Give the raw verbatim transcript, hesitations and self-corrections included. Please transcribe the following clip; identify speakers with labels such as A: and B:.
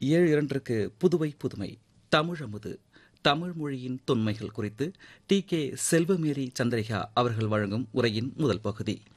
A: ஏழு இரண்டிற்கு புதுவை புதுமை தமிழமுது தமிழ் மொழியின் தொன்மைகள் குறித்து டி கே செல்வமேரி சந்திரிகா அவர்கள் வழங்கும் உரையின் முதல் பகுதி.